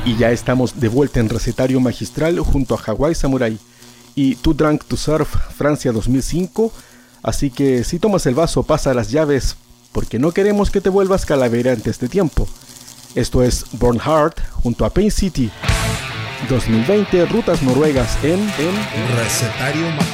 Y ya estamos de vuelta en Recetario Magistral junto a Hawaii Samurai y Too Drunk to Surf Francia 2005. Así que si tomas el vaso, pasa las llaves, porque no queremos que te vuelvas calavera antes de tiempo. Esto es Born Hard junto a Pain City 2020, Rutas Noruegas en Recetario Magistral.